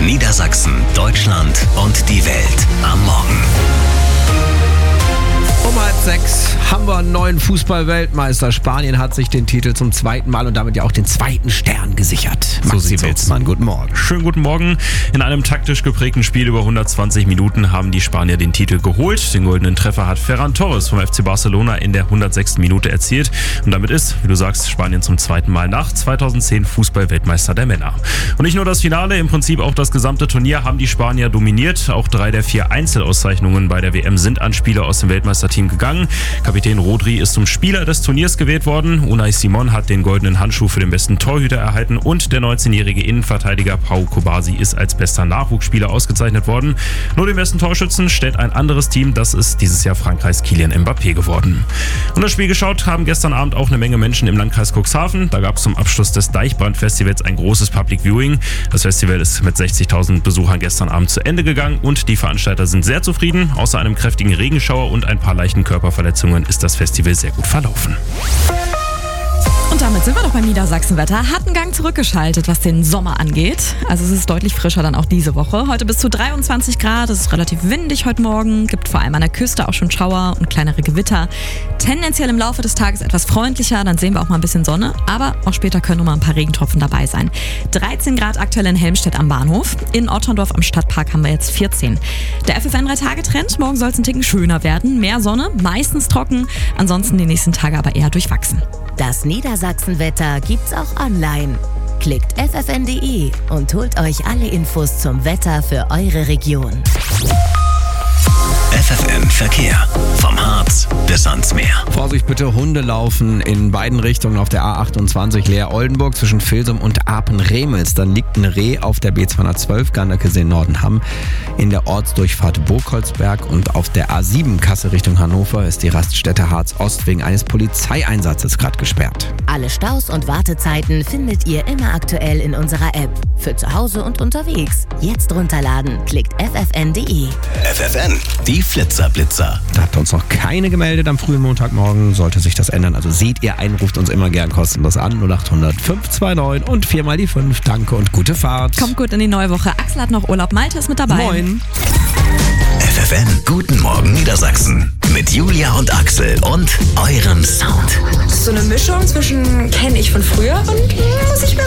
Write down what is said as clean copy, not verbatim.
Niedersachsen, Deutschland und die Welt am Morgen. Um 5:30 haben wir einen neuen Fußball-Weltmeister. Spanien hat sich den Titel zum zweiten Mal und damit ja auch den zweiten Stern gesichert. Maxi Wilsmann, guten Morgen. Schönen guten Morgen. In einem taktisch geprägten Spiel über 120 Minuten haben die Spanier den Titel geholt. Den goldenen Treffer hat Ferran Torres vom FC Barcelona in der 106. Minute erzielt. Und damit ist, wie du sagst, Spanien zum zweiten Mal nach 2010 Fußball-Weltmeister der Männer. Und nicht nur das Finale, im Prinzip auch das gesamte Turnier haben die Spanier dominiert. Auch 3 der 4 Einzelauszeichnungen bei der WM sind an Spieler aus dem Weltmeisterteam gegangen. Kapitän Rodri ist zum Spieler des Turniers gewählt worden. Unai Simon hat den goldenen Handschuh für den besten Torhüter erhalten und der 19-jährige Innenverteidiger Pau Kobasi ist als bester Nachwuchsspieler ausgezeichnet worden. Nur den besten Torschützen stellt ein anderes Team, das ist dieses Jahr Frankreichs Kylian Mbappé geworden. Und das Spiel geschaut haben gestern Abend auch eine Menge Menschen im Landkreis Cuxhaven. Da gab es zum Abschluss des Deichbrand-Festivals ein großes Public Viewing. Das Festival ist mit 60.000 Besuchern gestern Abend zu Ende gegangen und die Veranstalter sind sehr zufrieden. Außer einem kräftigen Regenschauer und ein paar leichten Körperverletzungen ist das Festival sehr gut verlaufen. Und damit sind wir doch beim Niedersachsenwetter. Hat einen Gang zurückgeschaltet, was den Sommer angeht. Also es ist deutlich frischer dann auch diese Woche. Heute bis zu 23 Grad, es ist relativ windig heute Morgen. Gibt vor allem an der Küste auch schon Schauer und kleinere Gewitter. Tendenziell im Laufe des Tages etwas freundlicher, dann sehen wir auch mal ein bisschen Sonne. Aber auch später können noch mal ein paar Regentropfen dabei sein. 13 Grad aktuell in Helmstedt am Bahnhof. In Otterndorf am Stadtpark haben wir jetzt 14. Der FFN 3-Tage-Trend, morgen soll es ein Ticken schöner werden. Mehr Sonne, meistens trocken. Ansonsten die nächsten Tage aber eher durchwachsen. Das Niedersachsenwetter gibt's auch online. Klickt ffn.de und holt euch alle Infos zum Wetter für eure Region. FFN Verkehr. Vom Harz bis ans Meer. Vorsicht bitte, Hunde laufen in beiden Richtungen auf der A28 Leer-Oldenburg zwischen Vilsum und Apen-Remels. Dann liegt ein Reh auf der B212 Ganderkesee-Nordenham in der Ortsdurchfahrt Burgholzberg und auf der A7 Kassel Richtung Hannover ist die Raststätte Harz-Ost wegen eines Polizeieinsatzes gerade gesperrt. Alle Staus und Wartezeiten findet ihr immer aktuell in unserer App. Für zu Hause und unterwegs. Jetzt runterladen. Klickt ffn.de. FFN, die Flitzer-Blitzer. Da habt ihr uns noch keine gemeldet am frühen Montagmorgen. Sollte sich das ändern, also seht ihr ein, ruft uns immer gern kostenlos an. 0800 529 und 4 mal die 5. Danke und gute Fahrt. Kommt gut in die neue Woche. Axel hat noch Urlaub. Malte ist mit dabei. Moin. FFN, guten Morgen Niedersachsen. Mit Julia und Axel und eurem Sound. So eine Mischung zwischen kenne ich von früher und muss ich mir